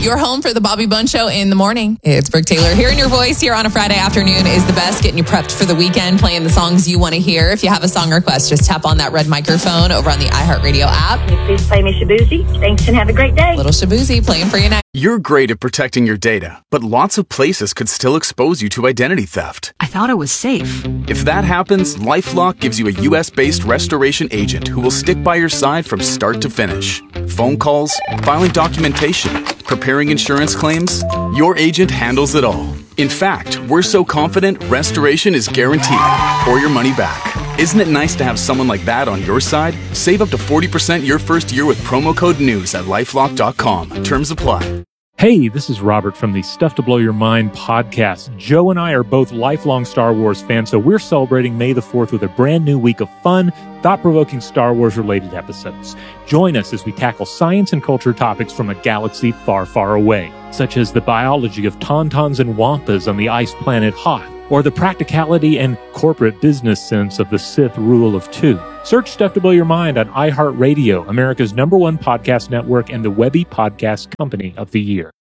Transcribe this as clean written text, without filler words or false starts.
Your home for the Bobby Bone Show in the morning. It's Brooke Taylor. Hearing your voice here on a Friday afternoon is the best. Getting you prepped for the weekend, playing the songs you want to hear. If you have a song request, just tap on that red microphone over on the iHeartRadio app. Can you please play me Shabuzi? Thanks and have a great day. Little Shabuzi playing for you now. You're great at protecting your data, but lots of places could still expose you to identity theft. I thought it was safe. If that happens, LifeLock gives you a U.S.-based restoration agent who will stick by your side from start to finish. Phone calls, filing documentation, preparing insurance claims, your agent handles it all. In fact, we're so confident restoration is guaranteed or your money back. Isn't it nice to have someone like that on your side? Save up to 40% your first year with promo code NEWS at LifeLock.com. Terms apply. Hey, this is Robert from the Stuff to Blow Your Mind podcast. Joe and I are both lifelong Star Wars fans, so we're celebrating May the 4th with a brand new week of fun, thought-provoking Star Wars-related episodes. Join us as we tackle science and culture topics from a galaxy far, far away, such as the biology of tauntauns and wampas on the ice planet Hoth, or the practicality and corporate business sense of the Sith rule of two. Search Stuff to Blow Your Mind on iHeartRadio, America's #1 podcast network and the Webby Podcast Company of the Year.